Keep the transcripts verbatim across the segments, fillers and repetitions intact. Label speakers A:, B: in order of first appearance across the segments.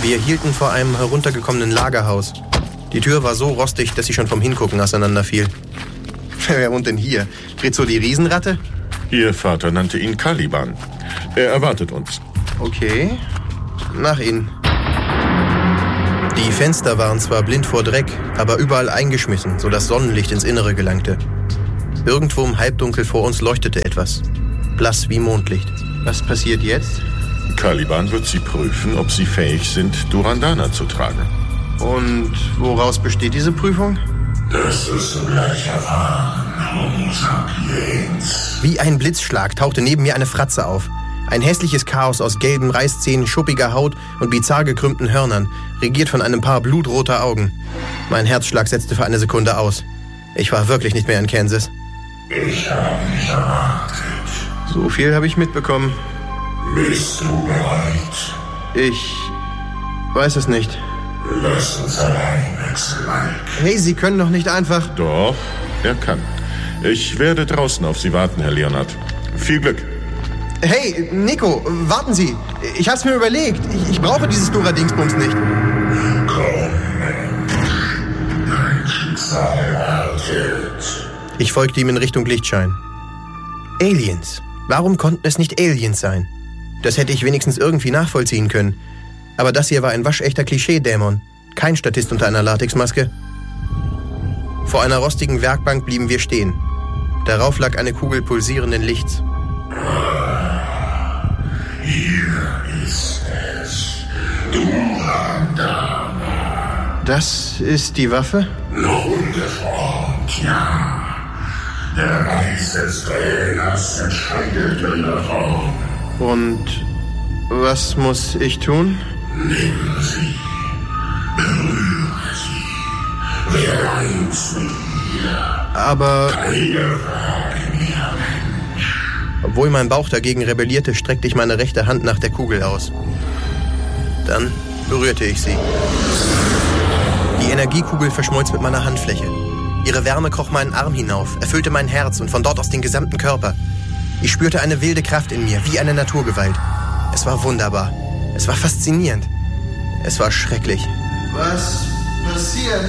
A: Wir hielten vor einem heruntergekommenen Lagerhaus. Die Tür war so rostig, dass sie schon vom Hingucken auseinanderfiel. Wer wohnt denn hier? Rizzo die Riesenratte?
B: Ihr Vater nannte ihn Caliban. Er erwartet uns.
A: Okay, nach Ihnen. Die Fenster waren zwar blind vor Dreck, aber überall eingeschmissen, sodass Sonnenlicht ins Innere gelangte. Irgendwo im Halbdunkel vor uns leuchtete etwas. Blass wie Mondlicht. Was passiert jetzt?
B: Caliban wird sie prüfen, ob sie fähig sind, Durandana zu tragen.
A: Und woraus besteht diese Prüfung?
C: Das ist sogleich erfahren, Homo sapiens.
A: Wie ein Blitzschlag tauchte neben mir eine Fratze auf. Ein hässliches Chaos aus gelben Reißzähnen, schuppiger Haut und bizarr gekrümmten Hörnern, regiert von einem Paar blutroter Augen. Mein Herzschlag setzte für eine Sekunde aus. Ich war wirklich nicht mehr in Kansas.
C: Ich habe dich erwartet.
A: So viel habe ich mitbekommen.
C: Bist du bereit?
A: Ich weiß es nicht.
C: Lass uns allein wechseln, Mike.
A: Hey, Sie können doch nicht einfach...
B: Doch, er kann. Ich werde draußen auf Sie warten, Herr Leonard. Viel Glück.
A: Hey, Nico, warten Sie. Ich hab's mir überlegt. Ich, ich brauche dieses Dora-Dingsbums nicht.
C: Komm, Mensch. Dein Schicksal wartet.
A: Ich folgte ihm in Richtung Lichtschein. Aliens. Warum konnten es nicht Aliens sein? Das hätte ich wenigstens irgendwie nachvollziehen können. Aber das hier war ein waschechter Klischee-Dämon. Kein Statist unter einer Latexmaske. Vor einer rostigen Werkbank blieben wir stehen. Darauf lag eine Kugel pulsierenden Lichts.
C: Hier ist es. Durandana.
A: Das ist die Waffe?
C: Nun geformt, ja. Der Geist des Trainers entscheidet in der Form.
A: Und was muss ich tun?
C: Nimm sie. Berühre sie. Werde eins mit ihr.
A: Aber...
C: Keine Frage mehr, Mensch.
A: Obwohl mein Bauch dagegen rebellierte, streckte ich meine rechte Hand nach der Kugel aus. Dann berührte ich sie. Die Energiekugel verschmolz mit meiner Handfläche. Ihre Wärme kroch meinen Arm hinauf, erfüllte mein Herz und von dort aus den gesamten Körper. Ich spürte eine wilde Kraft in mir, wie eine Naturgewalt. Es war wunderbar. Es war faszinierend. Es war schrecklich. Was passiert?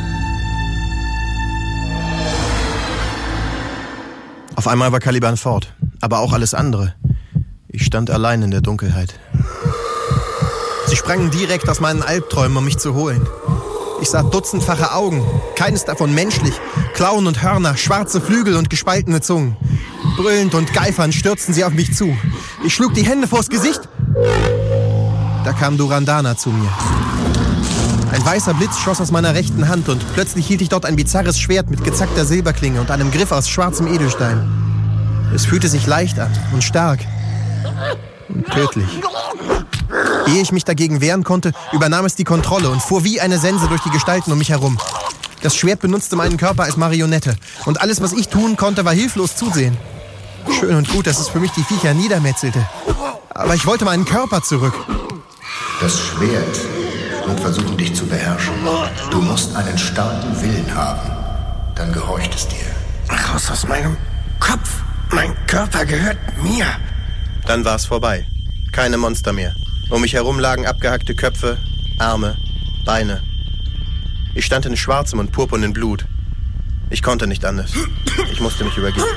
A: Auf einmal war Caliban fort, aber auch alles andere. Ich stand allein in der Dunkelheit. Sie sprangen direkt aus meinen Albträumen, um mich zu holen. Ich sah dutzendfache Augen, keines davon menschlich, Klauen und Hörner, schwarze Flügel und gespaltene Zungen. Brüllend und geifernd stürzten sie auf mich zu. Ich schlug die Hände vors Gesicht. Da kam Durandana zu mir. Ein weißer Blitz schoss aus meiner rechten Hand und plötzlich hielt ich dort ein bizarres Schwert mit gezackter Silberklinge und einem Griff aus schwarzem Edelstein. Es fühlte sich leicht an und stark und tödlich. Ehe ich mich dagegen wehren konnte, übernahm es die Kontrolle und fuhr wie eine Sense durch die Gestalten um mich herum. Das Schwert benutzte meinen Körper als Marionette und alles, was ich tun konnte, war hilflos zusehen. Schön und gut, dass es für mich die Viecher niedermetzelte. Aber ich wollte meinen Körper zurück.
D: Das Schwert wird versuchen, dich zu beherrschen. Du musst einen starken Willen haben. Dann gehorcht es dir.
A: Raus aus meinem Kopf. Mein Körper gehört mir. Dann war es vorbei. Keine Monster mehr. Um mich herum lagen abgehackte Köpfe, Arme, Beine. Ich stand in schwarzem und purpurnem Blut. Ich konnte nicht anders. Ich musste mich übergeben.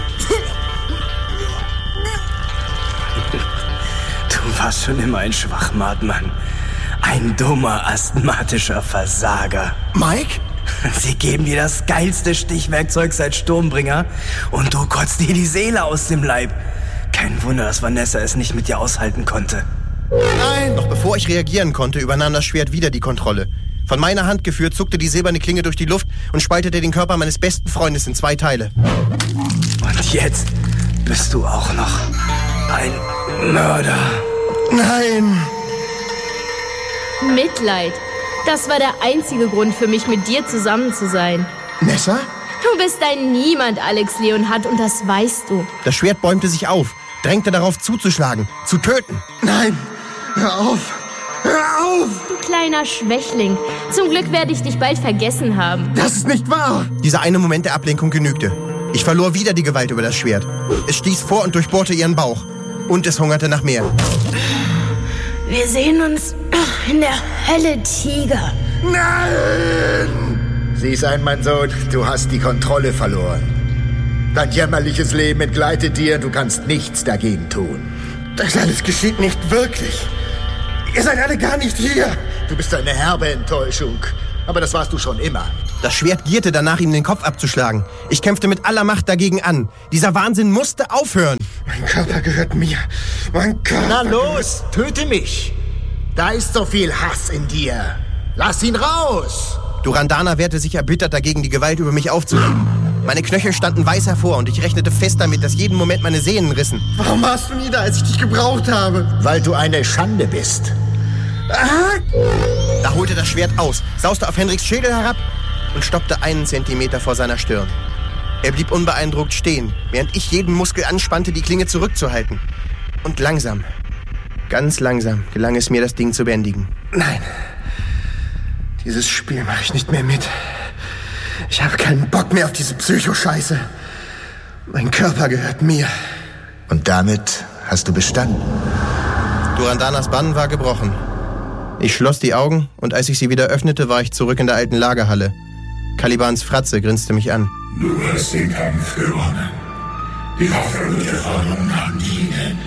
E: Du warst schon immer ein Schwachmat, Mann. Ein dummer, asthmatischer Versager.
A: Mike?
E: Sie geben dir das geilste Stichwerkzeug seit Sturmbringer und du kotzt dir die Seele aus dem Leib. Kein Wunder, dass Vanessa es nicht mit dir aushalten konnte.
A: Nein! Doch bevor ich reagieren konnte, übernahm das Schwert wieder die Kontrolle. Von meiner Hand geführt, zuckte die silberne Klinge durch die Luft und spaltete den Körper meines besten Freundes in zwei Teile.
E: Und jetzt bist du auch noch ein Mörder.
A: Nein!
F: Mitleid. Das war der einzige Grund für mich, mit dir zusammen zu sein.
A: Nessa?
F: Du bist ein Niemand, Alex Leonhardt, und das weißt du.
A: Das Schwert bäumte sich auf, drängte darauf zuzuschlagen, zu töten. Nein! Hör auf! Hör auf!
F: Du kleiner Schwächling. Zum Glück werde ich dich bald vergessen haben.
A: Das ist nicht wahr! Dieser eine Moment der Ablenkung genügte. Ich verlor wieder die Gewalt über das Schwert. Es stieß vor und durchbohrte ihren Bauch. Und es hungerte nach mehr.
F: Wir sehen uns in der Hölle, Tiger.
D: Nein! Sieh ein, mein Sohn, du hast die Kontrolle verloren. Dein jämmerliches Leben entgleitet dir, du kannst nichts dagegen tun.
A: Das alles geschieht nicht wirklich. Ihr seid alle gar nicht hier.
D: Du bist eine herbe Enttäuschung. Aber das warst du schon immer.
A: Das Schwert gierte danach, ihm den Kopf abzuschlagen. Ich kämpfte mit aller Macht dagegen an. Dieser Wahnsinn musste aufhören. Mein Körper gehört mir. Mein Körper...
D: Na los, töte mich. Da ist so viel Hass in dir. Lass ihn raus.
A: Durandana wehrte sich erbittert dagegen, die Gewalt über mich aufzunehmen. Meine Knöchel standen weiß hervor und ich rechnete fest damit, dass jeden Moment meine Sehnen rissen. Warum warst du nie da, als ich dich gebraucht habe?
D: Weil du eine Schande bist.
A: Ah! Da holte das Schwert aus, sauste auf Henriks Schädel herab und stoppte einen Zentimeter vor seiner Stirn. Er blieb unbeeindruckt stehen, während ich jeden Muskel anspannte, die Klinge zurückzuhalten. Und langsam, ganz langsam gelang es mir, das Ding zu bändigen. Nein, dieses Spiel mache ich nicht mehr mit. Ich habe keinen Bock mehr auf diese Psycho-Scheiße. Mein Körper gehört mir.
D: Und damit hast du bestanden.
A: Durandanas Bann war gebrochen. Ich schloss die Augen und als ich sie wieder öffnete, war ich zurück in der alten Lagerhalle. Kalibans Fratze grinste mich an.
C: Du hast den Kampf gewonnen. Die Waffe wird dir von nun an dienen.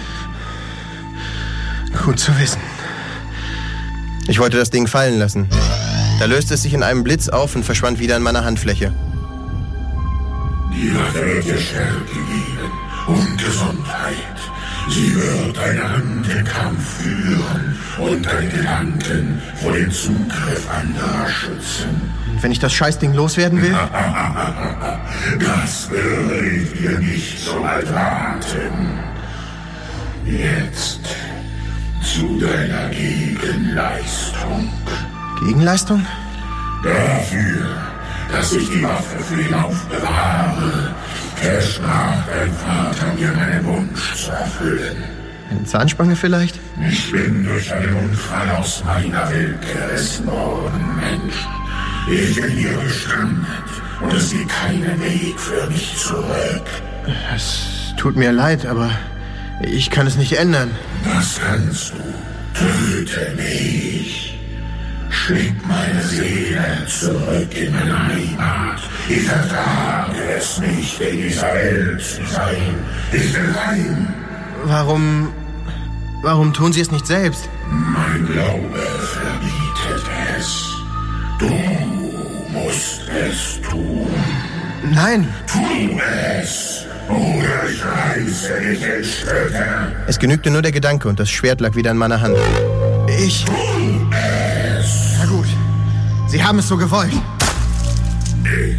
A: Gut zu wissen. Ich wollte das Ding fallen lassen. Da löste es sich in einem Blitz auf und verschwand wieder in meiner Handfläche.
C: Die Waffe wird dir Stärke geben und Gesundheit. Sie wird deine Hand im Kampf führen und deine Gedanken vor dem Zugriff anderer schützen.
A: Und wenn ich das Scheißding loswerden will?
C: Das würde ich dir nicht so weit raten. Jetzt zu deiner Gegenleistung.
A: Gegenleistung?
C: Dafür, dass ich die Waffe für ihn aufbewahre, versprach dein Vater mir meinen Wunsch zu erfüllen.
A: Eine Zahnspange vielleicht?
C: Ich bin durch einen Unfall aus meiner Welt gerissen worden, Mensch. Ich bin hier gestrandet und es gibt keinen Weg für mich zurück.
A: Es tut mir leid, aber ich kann es nicht ändern.
C: Das kannst du. Töte mich. Schick meine Seele zurück in meine Heimat. Ich vertrage es nicht, in dieser Welt zu sein. Ich will rein.
A: Warum... Warum tun Sie es nicht selbst?
C: Mein Glaube verbietet es. Du musst es tun.
A: Nein.
C: Tu es, oder ich reiße dich in Stücke.
A: Es genügte nur der Gedanke und das Schwert lag wieder in meiner Hand. Ich...
C: Tu es.
A: Na gut. Sie haben es so gewollt.
C: Ich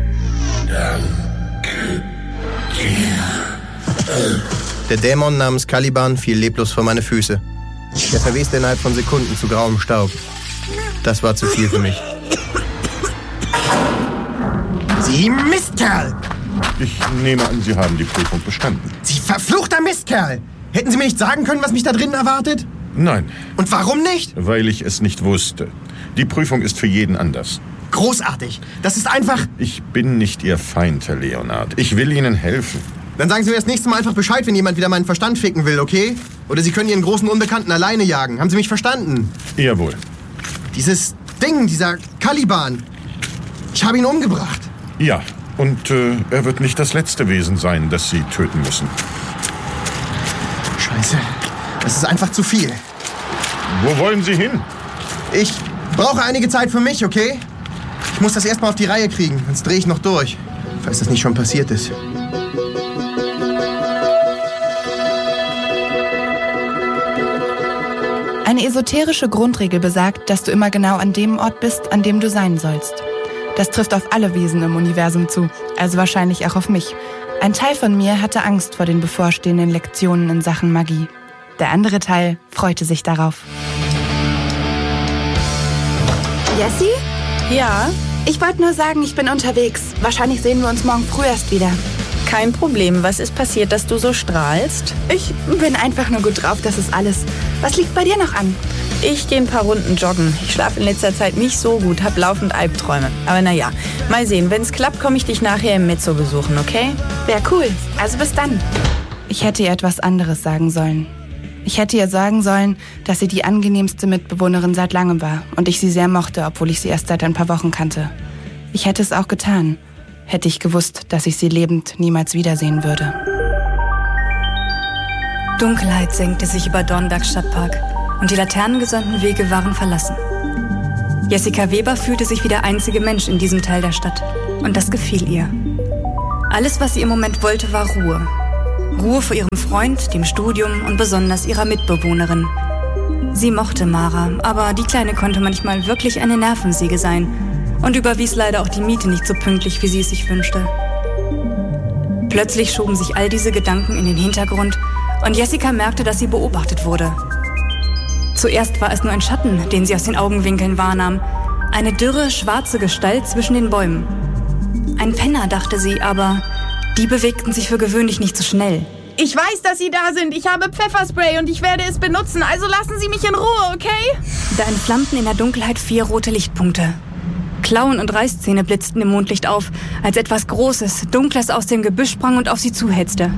C: danke dir.
A: Der Dämon namens Caliban fiel leblos vor meine Füße. Er verweste innerhalb von Sekunden zu grauem Staub. Das war zu viel für mich. Sie Mistkerl!
B: Ich nehme an, Sie haben die Prüfung bestanden.
A: Sie verfluchter Mistkerl! Hätten Sie mir nicht sagen können, was mich da drinnen erwartet?
B: Nein.
A: Und warum nicht?
B: Weil ich es nicht wusste. Die Prüfung ist für jeden anders.
A: Großartig. Das ist einfach...
B: Ich bin nicht Ihr Feind, Herr Leonard. Ich will Ihnen helfen.
A: Dann sagen Sie mir das nächste Mal einfach Bescheid, wenn jemand wieder meinen Verstand ficken will, okay? Oder Sie können Ihren großen Unbekannten alleine jagen. Haben Sie mich verstanden?
B: Jawohl.
A: Dieses Ding, dieser Caliban. Ich habe ihn umgebracht.
B: Ja, und äh, er wird nicht das letzte Wesen sein, das Sie töten müssen.
A: Scheiße. Das ist einfach zu viel.
B: Wo wollen Sie hin?
A: Ich brauche einige Zeit für mich, okay? Ich muss das erstmal auf die Reihe kriegen, sonst drehe ich noch durch. Falls das nicht schon passiert ist.
G: Eine esoterische Grundregel besagt, dass du immer genau an dem Ort bist, an dem du sein sollst. Das trifft auf alle Wesen im Universum zu, also wahrscheinlich auch auf mich. Ein Teil von mir hatte Angst vor den bevorstehenden Lektionen in Sachen Magie. Der andere Teil freute sich darauf. Jessie? Ja? Ich wollte nur sagen, ich bin unterwegs. Wahrscheinlich sehen wir uns morgen früh erst wieder.
H: Kein Problem. Was ist passiert, dass du so strahlst?
G: Ich bin einfach nur gut drauf, das ist alles. Was liegt bei dir noch an?
H: Ich gehe ein paar Runden joggen. Ich schlafe in letzter Zeit nicht so gut, hab laufend Albträume. Aber naja, mal sehen. Wenn es klappt, komme ich dich nachher im Mezzo besuchen, okay?
G: Wär cool. Also bis dann. Ich hätte ihr etwas anderes sagen sollen. Ich hätte ihr sagen sollen, dass sie die angenehmste Mitbewohnerin seit langem war und ich sie sehr mochte, obwohl ich sie erst seit ein paar Wochen kannte. Ich hätte es auch getan, hätte ich gewusst, dass ich sie lebend niemals wiedersehen würde.
I: Dunkelheit senkte sich über Dornberg Stadtpark und die laternengesonnten Wege waren verlassen. Jessica Weber fühlte sich wie der einzige Mensch in diesem Teil der Stadt und das gefiel ihr. Alles, was sie im Moment wollte, war Ruhe. Ruhe vor ihrem Freund, dem Studium und besonders ihrer Mitbewohnerin. Sie mochte Mara, aber die Kleine konnte manchmal wirklich eine Nervensäge sein und überwies leider auch die Miete nicht so pünktlich, wie sie es sich wünschte. Plötzlich schoben sich all diese Gedanken in den Hintergrund und Jessica merkte, dass sie beobachtet wurde. Zuerst war es nur ein Schatten, den sie aus den Augenwinkeln wahrnahm. Eine dürre, schwarze Gestalt zwischen den Bäumen. Ein Penner, dachte sie, aber die bewegten sich für gewöhnlich nicht so schnell.
J: Ich weiß, dass Sie da sind. Ich habe Pfefferspray und ich werde es benutzen. Also lassen Sie mich in Ruhe, okay?
I: Da entflammten in der Dunkelheit vier rote Lichtpunkte. Klauen und Reißzähne blitzten im Mondlicht auf, als etwas Großes, Dunkles aus dem Gebüsch sprang und auf sie zuhetzte.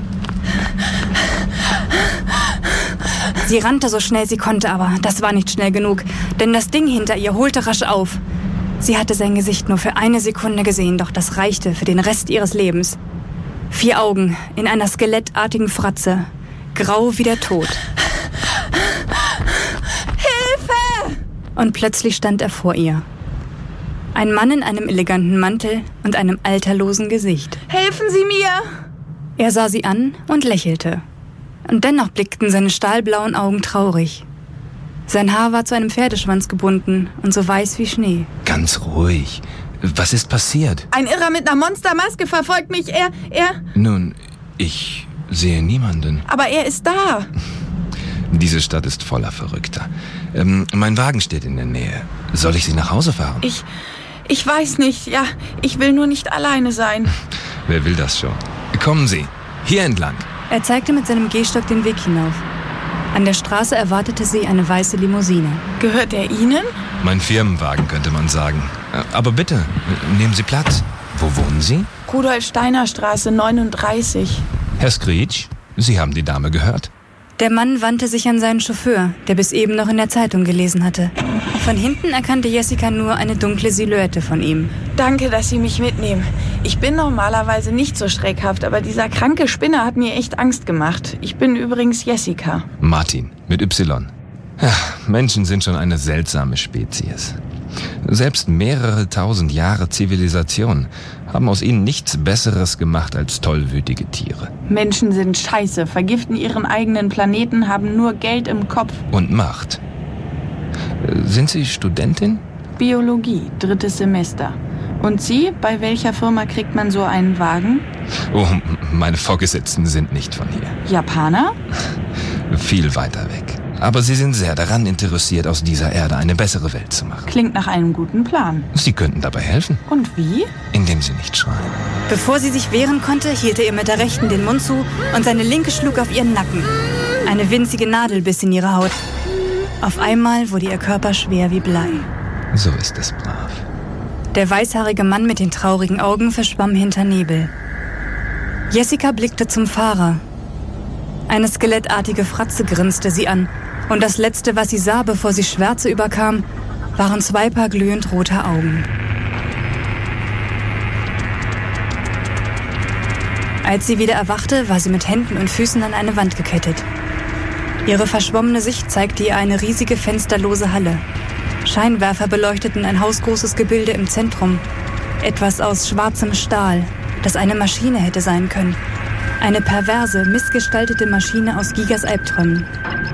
I: Sie rannte so schnell sie konnte, aber das war nicht schnell genug, denn das Ding hinter ihr holte rasch auf. Sie hatte sein Gesicht nur für eine Sekunde gesehen, doch das reichte für den Rest ihres Lebens. Vier Augen in einer skelettartigen Fratze, grau wie der Tod.
J: Hilfe!
I: Und plötzlich stand er vor ihr. Ein Mann in einem eleganten Mantel und einem alterlosen Gesicht.
J: Helfen Sie mir!
I: Er sah sie an und lächelte. Und dennoch blickten seine stahlblauen Augen traurig. Sein Haar war zu einem Pferdeschwanz gebunden und so weiß wie Schnee.
K: Ganz ruhig. Was ist passiert?
J: Ein Irrer mit einer Monstermaske verfolgt mich. Er, er...
K: Nun, ich sehe niemanden.
J: Aber er ist da.
K: Diese Stadt ist voller Verrückter. Ähm, mein Wagen steht in der Nähe. Soll ich Sie nach Hause fahren?
J: Ich... ich weiß nicht. Ja, ich will nur nicht alleine sein.
K: Wer will das schon? Kommen Sie, hier entlang.
I: Er zeigte mit seinem Gehstock den Weg hinauf. An der Straße erwartete sie eine weiße Limousine.
J: Gehört er Ihnen?
K: Mein Firmenwagen, könnte man sagen. Aber bitte, nehmen Sie Platz. Wo wohnen Sie?
J: Rudolf Steiner Straße neununddreißig.
K: Herr Screech, Sie haben die Dame gehört?
I: Der Mann wandte sich an seinen Chauffeur, der bis eben noch in der Zeitung gelesen hatte. Von hinten erkannte Jessica nur eine dunkle Silhouette von ihm.
J: Danke, dass Sie mich mitnehmen. Ich bin normalerweise nicht so schreckhaft, aber dieser kranke Spinner hat mir echt Angst gemacht. Ich bin übrigens Jessica.
K: Martin, mit Y. Ja, Menschen sind schon eine seltsame Spezies. Selbst mehrere tausend Jahre Zivilisation haben aus ihnen nichts Besseres gemacht als tollwütige Tiere.
J: Menschen sind scheiße, vergiften ihren eigenen Planeten, haben nur Geld im Kopf.
K: Und Macht. Sind Sie Studentin?
J: Biologie, drittes Semester. Und Sie, bei welcher Firma kriegt man so einen Wagen?
K: Oh, meine Vorgesetzten sind nicht von hier.
J: Japaner?
K: Viel weiter weg. Aber sie sind sehr daran interessiert, aus dieser Erde eine bessere Welt zu machen.
J: Klingt nach einem guten Plan.
K: Sie könnten dabei helfen.
J: Und wie?
K: Indem Sie nicht schreien.
I: Bevor sie sich wehren konnte, hielt er ihr mit der rechten den Mund zu und seine linke schlug auf ihren Nacken. Eine winzige Nadel biss in ihre Haut. Auf einmal wurde ihr Körper schwer wie Blei.
K: So ist es brav.
I: Der weißhaarige Mann mit den traurigen Augen verschwamm hinter Nebel. Jessica blickte zum Fahrer. Eine skelettartige Fratze grinste sie an. Und das Letzte, was sie sah, bevor sie Schwärze überkam, waren zwei Paar glühend roter Augen. Als sie wieder erwachte, war sie mit Händen und Füßen an eine Wand gekettet. Ihre verschwommene Sicht zeigte ihr eine riesige fensterlose Halle. Scheinwerfer beleuchteten ein hausgroßes Gebilde im Zentrum. Etwas aus schwarzem Stahl, das eine Maschine hätte sein können. Eine perverse, missgestaltete Maschine aus Gigas Albträumen.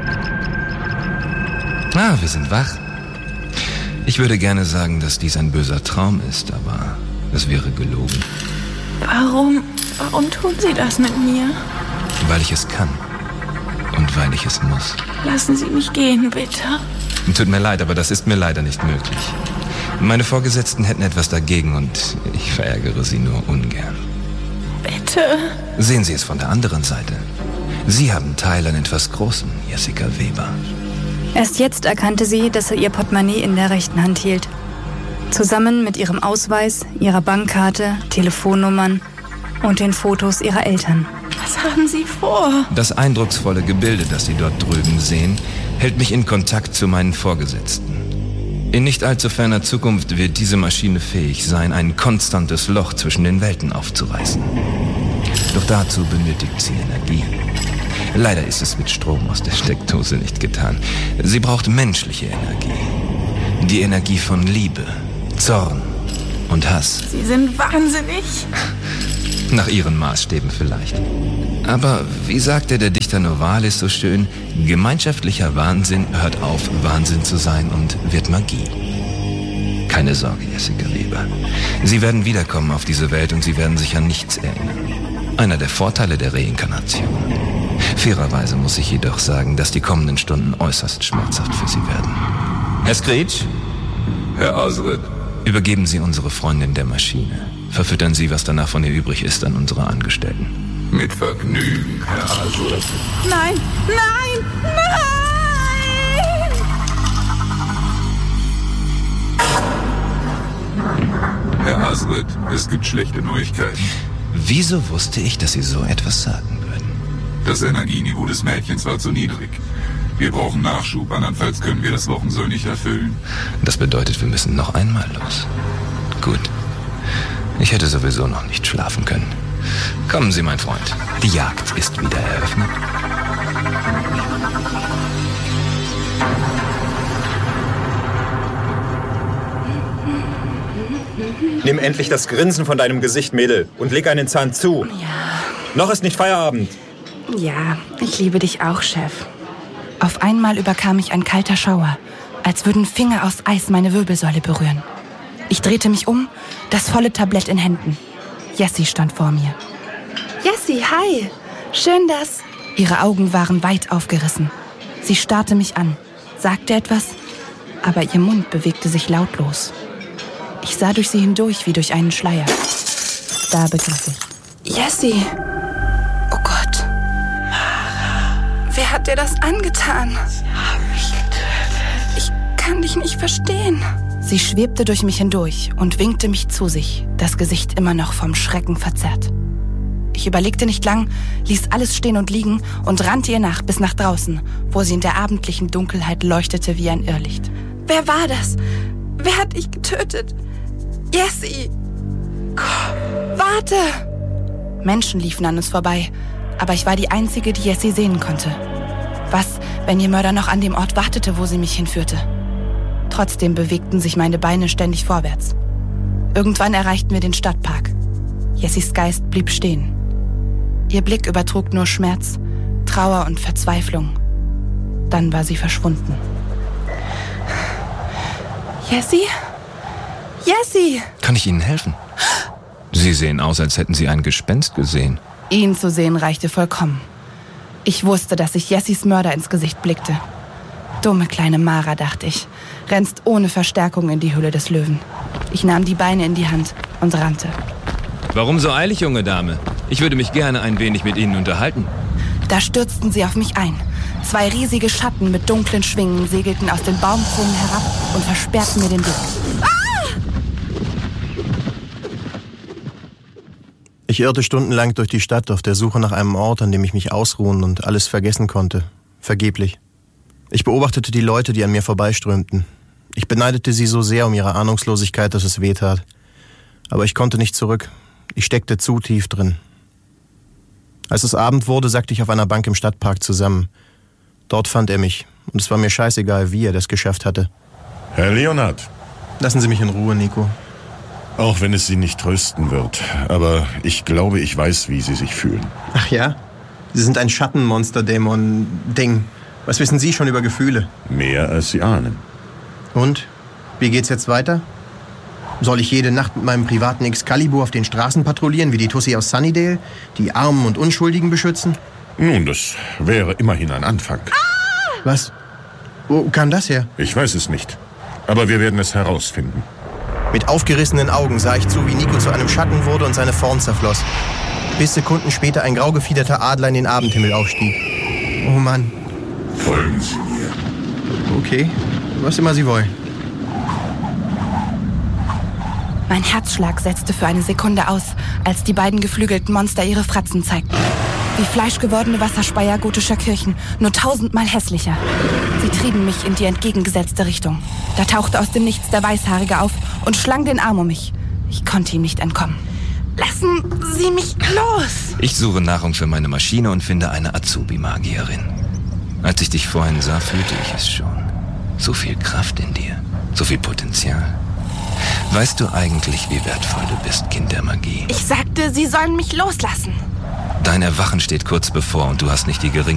K: Ah, wir sind wach. Ich würde gerne sagen, dass dies ein böser Traum ist, aber es wäre gelogen.
J: Warum, warum tun Sie das mit mir?
K: Weil ich es kann. Und weil ich es muss.
J: Lassen Sie mich gehen, bitte.
K: Tut mir leid, aber das ist mir leider nicht möglich. Meine Vorgesetzten hätten etwas dagegen und ich verärgere sie nur ungern.
J: Bitte.
K: Sehen Sie es von der anderen Seite. Sie haben Teil an etwas Großem, Jessica Weber.
I: Erst jetzt erkannte sie, dass er ihr Portemonnaie in der rechten Hand hielt. Zusammen mit ihrem Ausweis, ihrer Bankkarte, Telefonnummern und den Fotos ihrer Eltern.
H: Was haben Sie vor?
K: Das eindrucksvolle Gebilde, das Sie dort drüben sehen, hält mich in Kontakt zu meinen Vorgesetzten. In nicht allzu ferner Zukunft wird diese Maschine fähig sein, ein konstantes Loch zwischen den Welten aufzureißen. Doch dazu benötigt sie Energie. Leider ist es mit Strom aus der Steckdose nicht getan. Sie braucht menschliche Energie. Die Energie von Liebe, Zorn und Hass.
H: Sie sind wahnsinnig.
K: Nach Ihren Maßstäben vielleicht. Aber wie sagte der Dichter Novalis so schön, gemeinschaftlicher Wahnsinn hört auf, Wahnsinn zu sein und wird Magie. Keine Sorge, Jessica Weber. Sie werden wiederkommen auf diese Welt und Sie werden sich an nichts erinnern. Einer der Vorteile der Reinkarnation. Fairerweise muss ich jedoch sagen, dass die kommenden Stunden äußerst schmerzhaft für Sie werden. Herr Screech?
L: Herr Azred?
K: Übergeben Sie unsere Freundin der Maschine. Verfüttern Sie, was danach von ihr übrig ist, an unsere Angestellten.
L: Mit Vergnügen, Herr Azred.
H: Nein, nein, nein!
L: Herr Azred, es gibt schlechte Neuigkeiten.
K: Wieso wusste ich, dass Sie so etwas sagen würden?
L: Das Energieniveau des Mädchens war zu niedrig. Wir brauchen Nachschub, andernfalls können wir das Wochensoll nicht erfüllen.
K: Das bedeutet, wir müssen noch einmal los. Gut. Ich hätte sowieso noch nicht schlafen können. Kommen Sie, mein Freund. Die Jagd ist wieder eröffnet.
M: Nimm endlich das Grinsen von deinem Gesicht, Mädel, und leg einen Zahn zu.
H: Ja.
M: Noch ist nicht Feierabend.
H: Ja, ich liebe dich auch, Chef.
G: Auf einmal überkam mich ein kalter Schauer, als würden Finger aus Eis meine Wirbelsäule berühren. Ich drehte mich um, das volle Tablett in Händen. Jessie stand vor mir.
H: Jessie, hi. Schön, dass...
G: Ihre Augen waren weit aufgerissen. Sie starrte mich an, sagte etwas, aber ihr Mund bewegte sich lautlos. Ich sah durch sie hindurch wie durch einen Schleier. Da begriff ich.
H: Jessie. Oh Gott. Wer hat dir das angetan? Sie haben mich getötet. Ich kann dich nicht verstehen.
G: Sie schwebte durch mich hindurch und winkte mich zu sich, das Gesicht immer noch vom Schrecken verzerrt. Ich überlegte nicht lang, ließ alles stehen und liegen und rannte ihr nach bis nach draußen, wo sie in der abendlichen Dunkelheit leuchtete wie ein Irrlicht.
H: Wer war das? Wer hat dich getötet? Jessie! Warte!
G: Menschen liefen an uns vorbei, aber ich war die Einzige, die Jessie sehen konnte. Was, wenn ihr Mörder noch an dem Ort wartete, wo sie mich hinführte? Trotzdem bewegten sich meine Beine ständig vorwärts. Irgendwann erreichten wir den Stadtpark. Jessies Geist blieb stehen. Ihr Blick übertrug nur Schmerz, Trauer und Verzweiflung. Dann war sie verschwunden.
H: Jessie? Jessie!
K: Kann ich Ihnen helfen? Sie sehen aus, als hätten Sie ein Gespenst gesehen.
G: Ihn zu sehen reichte vollkommen. Ich wusste, dass ich Jessies Mörder ins Gesicht blickte. Dumme kleine Mara, dachte ich, rennst ohne Verstärkung in die Höhle des Löwen. Ich nahm die Beine in die Hand und rannte.
K: Warum so eilig, junge Dame? Ich würde mich gerne ein wenig mit Ihnen unterhalten.
G: Da stürzten sie auf mich ein. Zwei riesige Schatten mit dunklen Schwingen segelten aus den Baumkronen herab und versperrten mir den Blick. Ah!
A: Ich irrte stundenlang durch die Stadt auf der Suche nach einem Ort, an dem ich mich ausruhen und alles vergessen konnte. Vergeblich. Ich beobachtete die Leute, die an mir vorbeiströmten. Ich beneidete sie so sehr um ihre Ahnungslosigkeit, dass es wehtat. Aber ich konnte nicht zurück. Ich steckte zu tief drin. Als es Abend wurde, sackte ich auf einer Bank im Stadtpark zusammen. Dort fand er mich. Und es war mir scheißegal, wie er das geschafft hatte.
B: Herr Leonard.
A: Lassen Sie mich in Ruhe, Nico.
B: Auch wenn es Sie nicht trösten wird. Aber ich glaube, ich weiß, wie Sie sich fühlen.
A: Ach ja? Sie sind ein Schattenmonster-Dämon-Ding. Was wissen Sie schon über Gefühle?
B: Mehr, als Sie ahnen.
A: Und? Wie geht's jetzt weiter? Soll ich jede Nacht mit meinem privaten Excalibur auf den Straßen patrouillieren, wie die Tussi aus Sunnydale? Die Armen und Unschuldigen beschützen?
B: Nun, das wäre immerhin ein Anfang.
A: Ah! Was? Wo kam das her?
B: Ich weiß es nicht. Aber wir werden es herausfinden.
A: Mit aufgerissenen Augen sah ich zu, wie Nico zu einem Schatten wurde und seine Form zerfloss. Bis Sekunden später ein grau gefiederter Adler in den Abendhimmel aufstieg. Oh Mann.
L: Folgen Sie mir.
A: Okay, was immer Sie wollen.
G: Mein Herzschlag setzte für eine Sekunde aus, als die beiden geflügelten Monster ihre Fratzen zeigten. Wie fleischgewordene Wasserspeier gotischer Kirchen, nur tausendmal hässlicher. Sie trieben mich in die entgegengesetzte Richtung. Da tauchte aus dem Nichts der Weißhaarige auf und schlang den Arm um mich. Ich konnte ihm nicht entkommen. Lassen Sie mich los!
K: Ich suche Nahrung für meine Maschine und finde eine Azubi-Magierin. Als ich dich vorhin sah, fühlte ich es schon. So viel Kraft in dir, so viel Potenzial. Weißt du eigentlich, wie wertvoll du bist, Kind der Magie?
G: Ich sagte, Sie sollen mich loslassen.
K: Dein Erwachen steht kurz bevor und du hast nicht die geringste